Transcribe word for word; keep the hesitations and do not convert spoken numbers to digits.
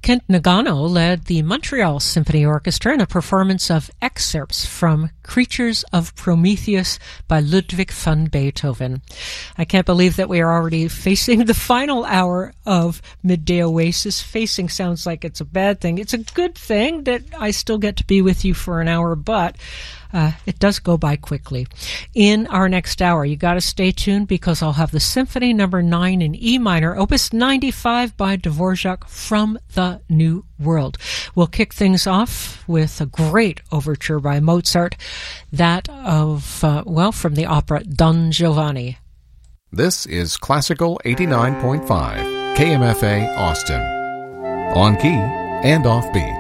Kent Nagano led the Montreal Symphony Orchestra in a performance of excerpts from Creatures of Prometheus by Ludwig van Beethoven. I can't believe that we are already facing the final hour of Midday Oasis. Facing sounds like it's a bad thing. It's a good thing that I still get to be with you for an hour, but Uh, it does go by quickly. In our next hour, you got to stay tuned because I'll have the Symphony Number Nine in E minor, Opus ninety-five by Dvorak from the New World. We'll kick things off with a great overture by Mozart, that of uh, well, from the opera Don Giovanni. This is Classical eighty-nine point five K M F A Austin, on key and off beat.